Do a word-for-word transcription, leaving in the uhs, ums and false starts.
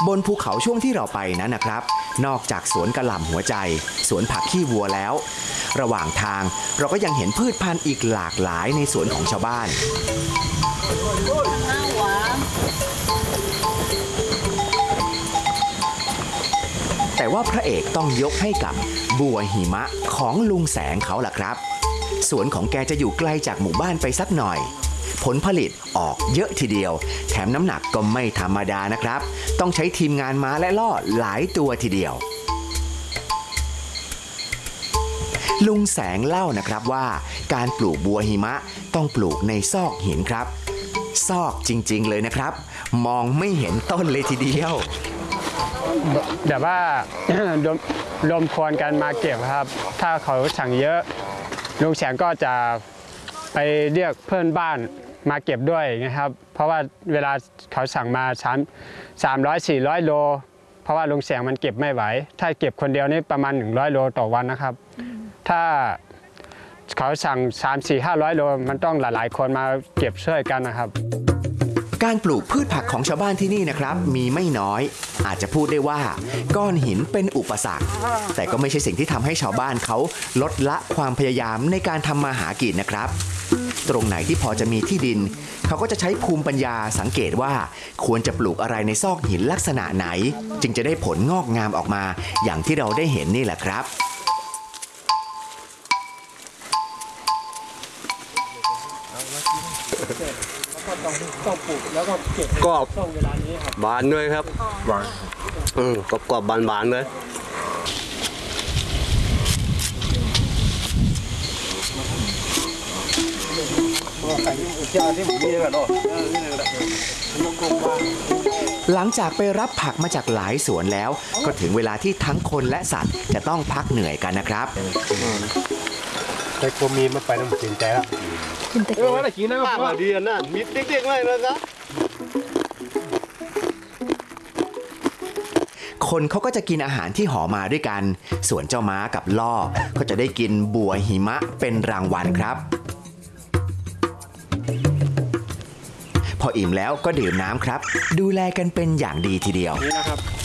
บนภูเขาช่วงที่เราไปนั้นนะครับ นอกจากสวนกระหล่ำหัวใจสวนผักขี้วัวแล้ว ระหว่างทางเราก็ยังเห็นพืชพันธุ์อีกหลากหลายในสวนของชาวบ้านแต่ว่าพระเอกต้องยกให้กับบัวหิมะของลุงแสงเขาล่ะครับสวนของแกจะอยู่ไกลจากหมู่บ้านไปสักหน่อยผลผลิตออกเยอะทีเดียวแถมน้ำหนักก็ไม่ธรรมดานะครับต้องใช้ทีมงานม้าและล่อหลายตัวทีเดียวลุงแสงเล่านะครับว่าการปลูกบัวหิมะต้องปลูกในซอกหินครับซอกจริงๆเลยนะครับมองไม่เห็นต้นเลยทีเดียวแต่ว่า รวมควรกันมาเก็บครับถ้าเขาสั่งเยอะลุงแสงก็จะไปเรียกเพื่อนบ้านมาเก็บด้วยนะครับเพราะว่าเวลาเขาสั่งมาสามสามร้อยสี่ร้อยโลเพราะว่าลุงแสงมันเก็บไม่ไหวถ้าเก็บคนเดียวนี่ประมาณหนึ่งร้อยโลต่อวันนะครับถ้าเขาสั่งสามสี่ห้าร้อยโลมันต้องหลายๆคนมาเก็บช่วยกันนะครับการปลูกพืชผักของชาวบ้านที่นี่นะครับมีไม่น้อยอาจจะพูดได้ว่าก้อนหินเป็นอุปสรรคแต่ก็ไม่ใช่สิ่งที่ทำให้ชาวบ้านเขาลดละความพยายามในการทำมาหากินนะครับตรงไหนที่พอจะมีที่ดินเขาก็จะใช้ภูมิปัญญาสังเกตว่าควรจะปลูกอะไรในซอกหินลักษณะไหนจึงจะได้ผลงอกงามออกมาอย่างที่เราได้เห็นนี่แหละครับต้องปลูกแล้วก็เก็บกรอบช่วงเวลานี้ครับบานด้วยครับบานอืมกรอบกรอบบานบานเลยหลังจากไปรับผักมาจากหลายสวนแล้วก็ถึงเวลาที่ทั้งคนและสัตว์จะต้องพักเหนื่อยกันนะครับแต่ก็มีมาไปน้ำตื่นใจแล้วเออวันไหนกินนะครับว่าดีนะมีเด็กๆเลยนะครับคนเขาก็จะกินอาหารที่ห่อมาด้วยกันส่วนเจ้าม้ากับล่อก็จะได้กินบัวหิมะเป็นรางวัลครับพออิ่มแล้วก็ดื่มน้ำครับดูแลกันเป็นอย่างดีทีเดียวนี่นะครับ